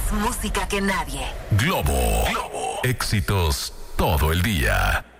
música que nadie. Globo. Éxitos todo el día.